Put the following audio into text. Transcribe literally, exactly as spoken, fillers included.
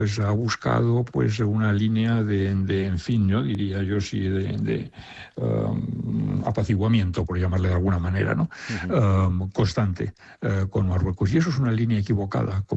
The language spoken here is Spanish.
pues ha buscado pues una línea de, de en fin, yo diría yo sí, de, de um, apaciguamiento, por llamarle de alguna manera, ¿no? Ujú. Um, constante uh, con Marruecos. Y eso es una línea equivocada.